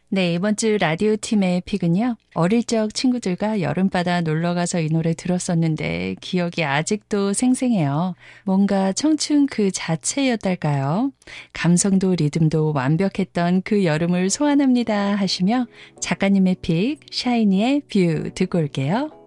네, 이번 주 라디오 팀의 픽은요. 어릴 적 친구들과 여름바다 놀러가서 이 노래 들었었는데 기억이 아직도 생생해요. 뭔가 청춘 그 자체였달까요? 감성도 리듬도 완벽했던 그 여름을 소환합니다 하시며 작가님의 픽 샤이니의 뷰 듣고 올게요.